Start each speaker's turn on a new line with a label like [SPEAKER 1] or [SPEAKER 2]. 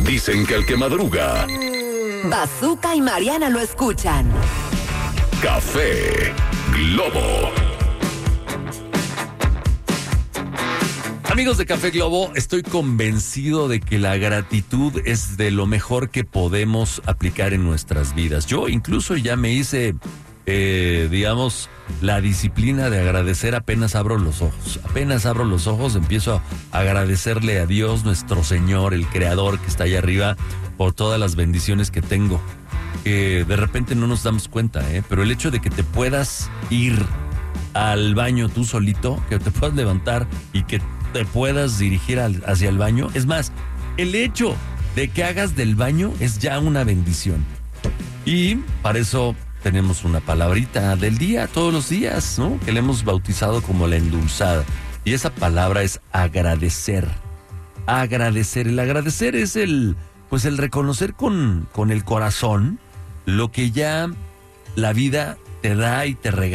[SPEAKER 1] Dicen que el que madruga,
[SPEAKER 2] Bazooka y Mariana lo escuchan.
[SPEAKER 1] Café Globo.
[SPEAKER 3] Amigos de Café Globo, estoy convencido de que la gratitud es de lo mejor que podemos aplicar en nuestras vidas. Yo incluso ya me hice, la disciplina de agradecer apenas abro los ojos. Apenas abro los ojos, empiezo a agradecerle a Dios, nuestro Señor, el Creador que está allá arriba, por todas las bendiciones que tengo. De repente no nos damos cuenta, pero el hecho de que te puedas ir al baño tú solito, que te puedas levantar y que te puedas dirigir hacia el baño. Es más, el hecho de que hagas del baño es ya una bendición. Y para eso tenemos una palabrita del día, todos los días, ¿no? Que le hemos bautizado como la endulzada. Y esa palabra es agradecer. Agradecer. El agradecer es el reconocer con el corazón lo que ya la vida te da y te regala.